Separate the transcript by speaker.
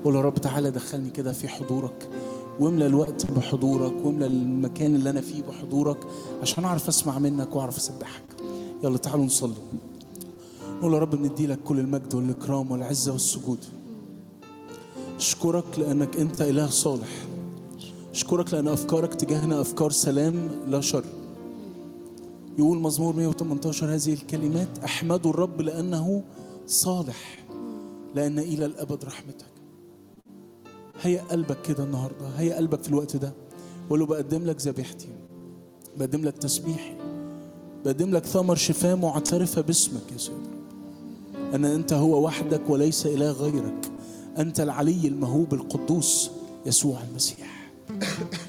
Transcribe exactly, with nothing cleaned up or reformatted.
Speaker 1: قول يا رب تعالى دخلني كده في حضورك، واملى الوقت بحضورك، واملى المكان اللي انا فيه بحضورك، عشان اعرف اسمع منك واعرف اسبحك. يلا تعالوا نصلي. قول يا رب بندي لك كل المجد والاكرام والعزه والسجود. اشكرك لانك انت اله صالح. اشكرك لان افكارك تجاهنا افكار سلام لا شر. يقول مزمور مئة وثمانية عشر هذه الكلمات: احمدوا الرب لانه صالح، لان الى الابد رحمتك. هيا قلبك كده النهارده، هيا قلبك في الوقت ده، ولو بقدم لك ذبيحتي، بقدم لك تسبيحي، بقدم لك ثمر شفاء معترفه باسمك يا سيدي، ان انت هو وحدك وليس اله غيرك. انت العلي المهوب القدوس يسوع المسيح.